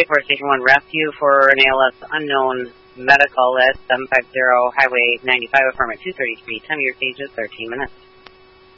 for Station 1 Rescue for an ALS unknown medical at 750 Highway 95, affirmative 233. Time of your cage is 13 minutes.